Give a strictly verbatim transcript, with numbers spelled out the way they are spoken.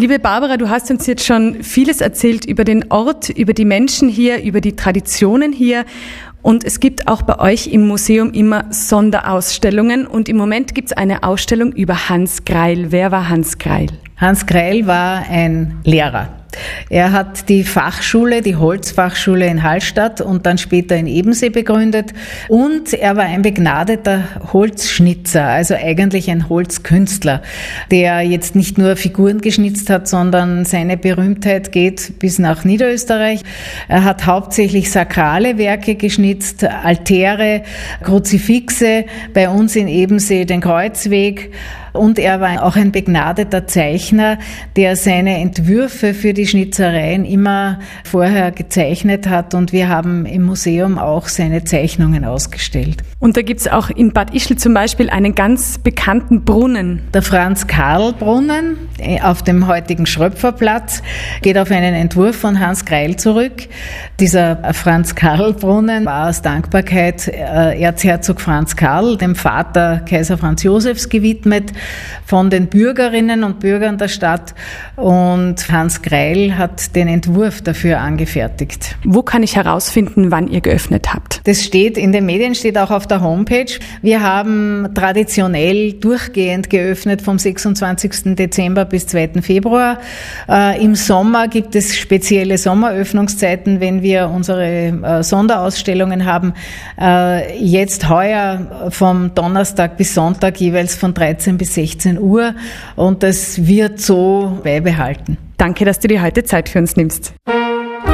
Liebe Barbara, du hast uns jetzt schon vieles erzählt über den Ort, über die Menschen hier, über die Traditionen hier. Und es gibt auch bei euch im Museum immer Sonderausstellungen. Und im Moment gibt es eine Ausstellung über Hans Greil. Wer war Hans Greil? Hans Greil war ein Lehrer. Er hat die Fachschule, die Holzfachschule in Hallstatt und dann später in Ebensee begründet. Und er war ein begnadeter Holzschnitzer, also eigentlich ein Holzkünstler, der jetzt nicht nur Figuren geschnitzt hat, sondern seine Berühmtheit geht bis nach Niederösterreich. Er hat hauptsächlich sakrale Werke geschnitzt, Altäre, Kruzifixe, bei uns in Ebensee den Kreuzweg. Und er war auch ein begnadeter Zeichner, der seine Entwürfe für die Schnitzereien immer vorher gezeichnet hat. Und wir haben im Museum auch seine Zeichnungen ausgestellt. Und da gibt's auch in Bad Ischl zum Beispiel einen ganz bekannten Brunnen. Der Franz-Karl-Brunnen auf dem heutigen Schröpferplatz geht auf einen Entwurf von Hans Greil zurück. Dieser Franz-Karl-Brunnen war aus Dankbarkeit Erzherzog Franz Karl, dem Vater Kaiser Franz Josefs, gewidmet von den Bürgerinnen und Bürgern der Stadt. Und Hans Greil hat den Entwurf dafür angefertigt. Wo kann ich herausfinden, wann ihr geöffnet habt? Das steht in den Medien, steht auch auf der Homepage. Wir haben traditionell durchgehend geöffnet vom sechsundzwanzigsten Dezember bis zweiten Februar. Äh, Im Sommer gibt es spezielle Sommeröffnungszeiten, wenn wir unsere äh, Sonderausstellungen haben. Äh, jetzt heuer vom Donnerstag bis Sonntag jeweils von dreizehn bis sechzehn Uhr und das wird so beibehalten. Danke, dass du dir heute Zeit für uns nimmst.